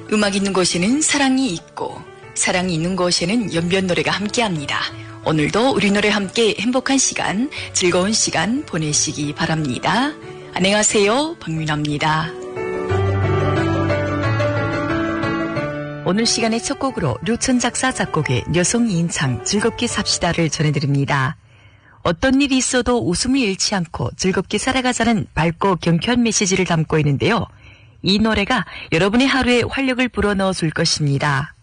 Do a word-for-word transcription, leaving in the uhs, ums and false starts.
음악 있는 곳에는 사랑이 있고 사랑이 있는 곳에는 연변 노래가 함께합니다. 오늘도 우리 노래 함께 행복한 시간, 즐거운 시간 보내시기 바랍니다. 안녕하세요, 박민아입니다. 오늘 시간의 첫 곡으로 류천 작사 작곡의 여성 이인창 즐겁게 삽시다를 전해드립니다. 어떤 일이 있어도 웃음을 잃지 않고 즐겁게 살아가자는 밝고 경쾌한 메시지를 담고 있는데요. 이 노래가 여러분의 하루에 활력을 불어넣어 줄 것입니다.